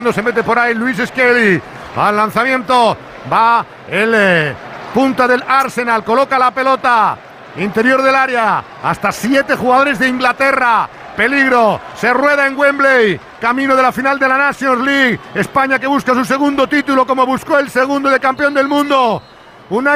Se mete por ahí Luis Skelly. Al lanzamiento va el punta del Arsenal. Coloca la pelota interior del área. Hasta 7 jugadores de Inglaterra. Peligro. Se rueda en Wembley. Camino de la final de la Nations League. España que busca su segundo título como buscó el segundo de campeón del mundo.